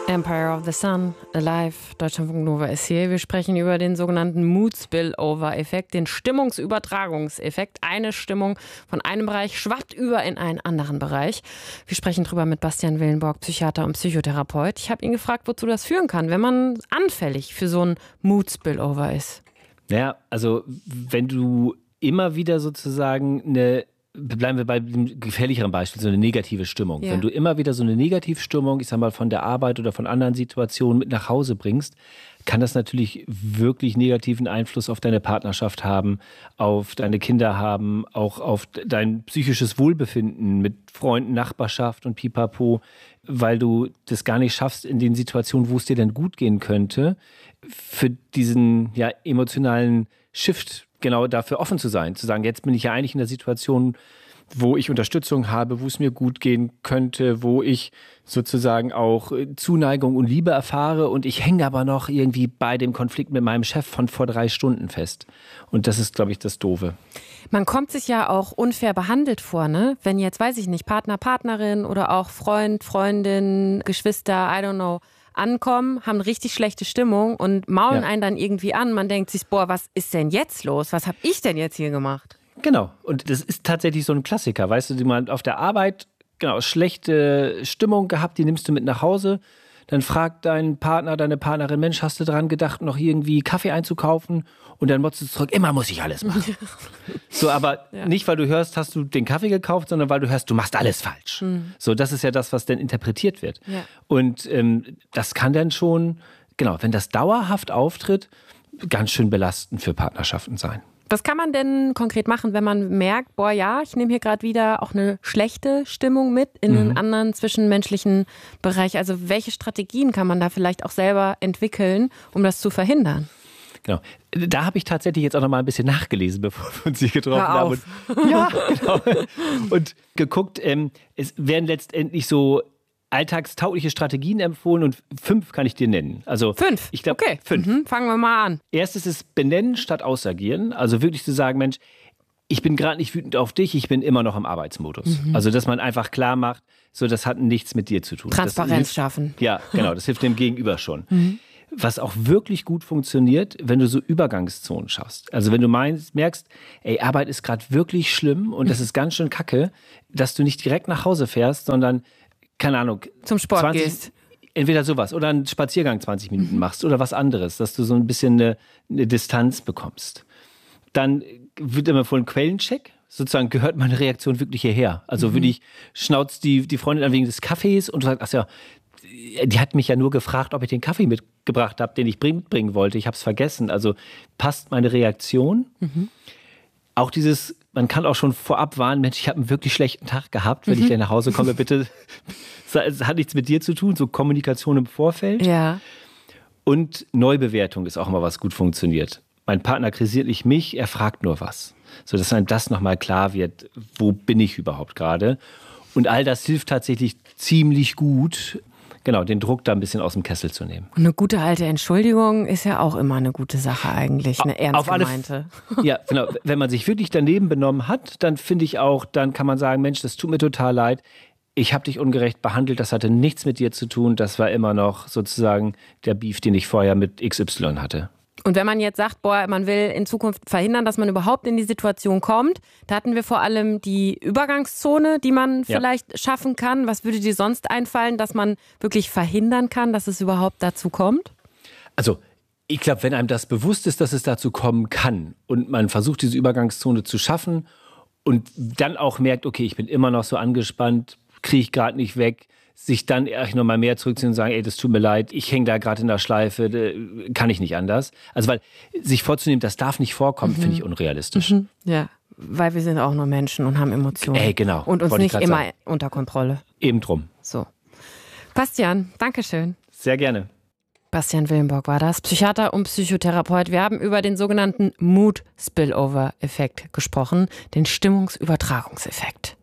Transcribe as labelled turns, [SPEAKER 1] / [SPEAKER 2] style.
[SPEAKER 1] Empire of the Sun, Alive, Deutschlandfunk Nova ist hier. Wir sprechen über den sogenannten Mood-Spillover-Effekt, den Stimmungsübertragungseffekt. Eine Stimmung von einem Bereich schwappt über in einen anderen Bereich. Wir sprechen drüber mit Bastian Willenborg, Psychiater und Psychotherapeut. Ich habe ihn gefragt, wozu das führen kann, wenn man anfällig für so ein Mood-Spillover ist.
[SPEAKER 2] Naja, also wenn du immer wieder sozusagen bleiben wir bei dem gefährlicheren Beispiel, so eine negative Stimmung.
[SPEAKER 1] Ja.
[SPEAKER 2] Wenn du immer wieder so eine Negativstimmung, ich sag mal, von der Arbeit oder von anderen Situationen mit nach Hause bringst, kann das natürlich wirklich negativen Einfluss auf deine Partnerschaft haben, auf deine Kinder haben, auch auf dein psychisches Wohlbefinden mit Freunden, Nachbarschaft und Pipapo, weil du das gar nicht schaffst in den Situationen, wo es dir dann gut gehen könnte, für diesen emotionalen Shift genau dafür offen zu sein, zu sagen, jetzt bin ich ja eigentlich in der Situation, wo ich Unterstützung habe, wo es mir gut gehen könnte, wo ich sozusagen auch Zuneigung und Liebe erfahre und ich hänge aber noch irgendwie bei dem Konflikt mit meinem Chef von vor 3 Stunden fest. Und das ist, glaube ich, das Doofe.
[SPEAKER 1] Man kommt sich ja auch unfair behandelt vor, ne? Wenn jetzt, weiß ich nicht, Partner, Partnerin oder auch Freund, Freundin, Geschwister, I don't know, ankommen, haben richtig schlechte Stimmung und maulen einen dann irgendwie an. Man denkt sich, boah, was ist denn jetzt los? Was habe ich denn jetzt hier gemacht?
[SPEAKER 2] Genau. Und das ist tatsächlich so ein Klassiker. Weißt du, die man auf der Arbeit, schlechte Stimmung gehabt, die nimmst du mit nach Hause. Dann fragt dein Partner, deine Partnerin, Mensch, hast du dran gedacht, noch irgendwie Kaffee einzukaufen? Und dann motzt du zurück, immer muss ich alles machen. So, aber nicht, weil du hörst, hast du den Kaffee gekauft, sondern weil du hörst, du machst alles falsch. So, das ist ja das, was dann interpretiert wird. Ja. Und das kann dann schon, wenn das dauerhaft auftritt, ganz schön belastend für Partnerschaften sein.
[SPEAKER 1] Was kann man denn konkret machen, wenn man merkt, boah, ja, ich nehme hier gerade wieder auch eine schlechte Stimmung mit in einen anderen zwischenmenschlichen Bereich? Also welche Strategien kann man da vielleicht auch selber entwickeln, um das zu verhindern?
[SPEAKER 2] Genau. Da habe ich tatsächlich jetzt auch noch mal ein bisschen nachgelesen, bevor wir uns hier getroffen haben. Und geguckt, es werden letztendlich so alltagstaugliche Strategien empfohlen und 5 kann ich dir nennen. Also
[SPEAKER 1] 5?
[SPEAKER 2] Ich glaube,
[SPEAKER 1] okay.
[SPEAKER 2] 5.
[SPEAKER 1] Fangen wir mal an.
[SPEAKER 2] Erstes ist benennen statt ausagieren. Also wirklich zu sagen, Mensch, ich bin gerade nicht wütend auf dich, ich bin immer noch im Arbeitsmodus. Also dass man einfach klar macht, so das hat nichts mit dir zu tun.
[SPEAKER 1] Transparenz schaffen.
[SPEAKER 2] Ja, genau, das hilft dem Gegenüber schon. Was auch wirklich gut funktioniert, wenn du so Übergangszonen schaffst. Also wenn du merkst, ey, Arbeit ist gerade wirklich schlimm und das ist ganz schön kacke, dass du nicht direkt nach Hause fährst, sondern, keine Ahnung,
[SPEAKER 1] zum Sport gehst.
[SPEAKER 2] Entweder sowas oder einen Spaziergang 20 Minuten machst oder was anderes, dass du so ein bisschen eine Distanz bekommst. Dann wird immer empfohlen Quellencheck. Sozusagen gehört meine Reaktion wirklich hierher. Also wirklich schnauzt die Freundin an wegen des Kaffees und du sagst, ach ja, die hat mich ja nur gefragt, ob ich den Kaffee mitgebracht habe, den ich mitbringen wollte. Ich habe es vergessen. Also passt meine Reaktion. Auch man kann auch schon vorab warnen, Mensch, ich habe einen wirklich schlechten Tag gehabt. Wenn ich gleich nach Hause komme, bitte, es hat nichts mit dir zu tun. So Kommunikation im Vorfeld.
[SPEAKER 1] Ja.
[SPEAKER 2] Und Neubewertung ist auch immer was gut funktioniert. Mein Partner kritisiert nicht mich, er fragt nur was. So dass einem das nochmal klar wird, wo bin ich überhaupt gerade. Und all das hilft tatsächlich ziemlich gut, den Druck da ein bisschen aus dem Kessel zu nehmen.
[SPEAKER 1] Und eine gute alte Entschuldigung ist ja auch immer eine gute Sache eigentlich, eine ernst gemeinte.
[SPEAKER 2] Ja, genau. Wenn man sich wirklich daneben benommen hat, dann finde ich auch, dann kann man sagen, Mensch, das tut mir total leid. Ich habe dich ungerecht behandelt, das hatte nichts mit dir zu tun. Das war immer noch sozusagen der Beef, den ich vorher mit XY hatte.
[SPEAKER 1] Und wenn man jetzt sagt, boah, man will in Zukunft verhindern, dass man überhaupt in die Situation kommt, da hatten wir vor allem die Übergangszone, die man vielleicht schaffen kann. Was würde dir sonst einfallen, dass man wirklich verhindern kann, dass es überhaupt dazu kommt?
[SPEAKER 2] Also ich glaube, wenn einem das bewusst ist, dass es dazu kommen kann und man versucht, diese Übergangszone zu schaffen und dann auch merkt, okay, ich bin immer noch so angespannt, kriege ich gerade nicht weg, sich dann echt noch mal mehr zurückziehen und sagen, ey, das tut mir leid, ich hänge da gerade in der Schleife, kann ich nicht anders. Also weil sich vorzunehmen, das darf nicht vorkommen, finde ich unrealistisch.
[SPEAKER 1] Ja, weil wir sind auch nur Menschen und haben Emotionen.
[SPEAKER 2] Ey, genau.
[SPEAKER 1] Und uns nicht immer unter Kontrolle.
[SPEAKER 2] Eben drum.
[SPEAKER 1] So. Bastian, Dankeschön.
[SPEAKER 2] Sehr gerne.
[SPEAKER 1] Bastian Willenborg war das, Psychiater und Psychotherapeut. Wir haben über den sogenannten Mood-Spillover-Effekt gesprochen, den Stimmungsübertragungseffekt.